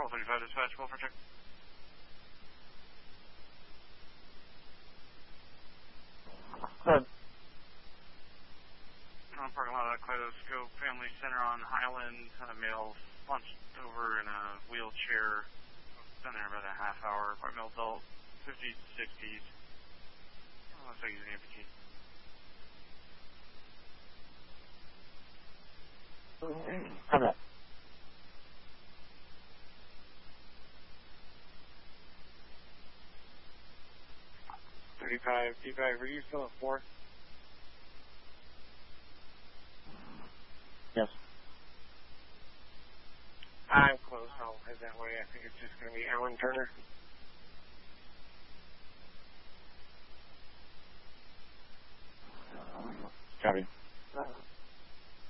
1235 dispatch, full for check. Good. Parking lot at Kaleidoscope Family Center on Highland. Male slunched over in a wheelchair. Been there about a half hour. Quite male adult, 50s, 60s. Looks like he's an amputee. Come on. D5, were you still at 4? Yes. I'm close. I'll head that way. I think it's just going to be Alan Turner.